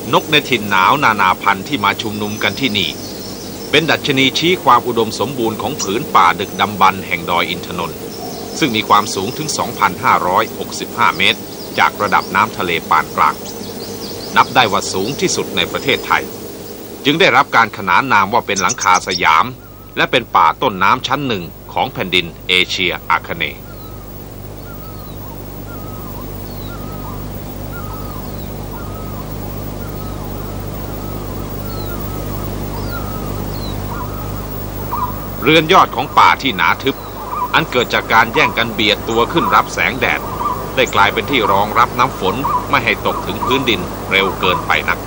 นกในถิ่นหนาวนานาพันธุ์ที่มาชุมนุมกันที่นี่เป็นดัชนีชี้ความอุดมสมบูรณ์ของผืนป่าดึกดำบรรพ์แห่งดอยอินทนนท์ซึ่งมีความสูงถึง 2,565 เมตรจากระดับน้ำทะเลปานกลางนับได้ว่าสูงที่สุดในประเทศไทยจึงได้รับการขนานนามว่าเป็นหลังคาสยามและเป็นป่าต้นน้ำชั้นหนึ่งของแผ่นดินเอเชียอาคเนย์เรือนยอดของป่าที่หนาทึบอันเกิดจากการแย่งกันเบียดตัวขึ้นรับแสงแดดได้กลายเป็นที่รองรับน้ำฝนไม่ให้ตกถึงพื้นดินเร็วเกินไปนัก